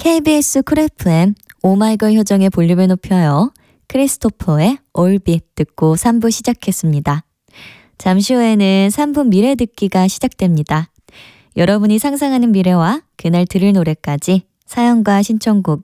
KBS 쿨 FM 오마이걸 효정의 볼륨을 높여요. 크리스토퍼의 올빛 듣고 3부 시작했습니다. 잠시 후에는 3부 미래 듣기가 시작됩니다. 여러분이 상상하는 미래와 그날 들을 노래까지 사연과 신청곡을